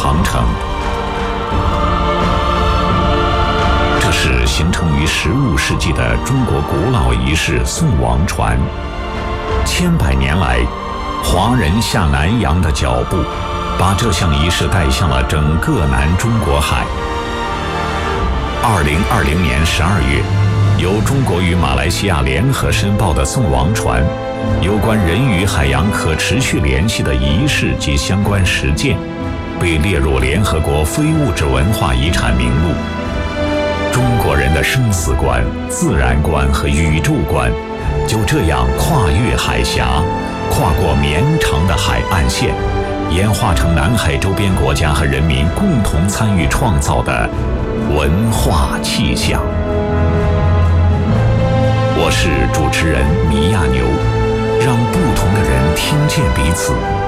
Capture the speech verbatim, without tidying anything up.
航程。这是形成于十五世纪的中国古老仪式送王船。千百年来，华人下南洋的脚步，把这项仪式带向了整个南中国海。二零二零年十二月，由中国与马来西亚联合申报的送王船，有关人与海洋可持续联系的仪式及相关实践，被列入联合国非物质文化遗产名录。中国人的生死观、自然观和宇宙观，就这样跨越海峡，跨过绵长的海岸线，演化成南海周边国家和人民共同参与创造的文化气象。我是主持人米亚牛，让不同的人听见彼此，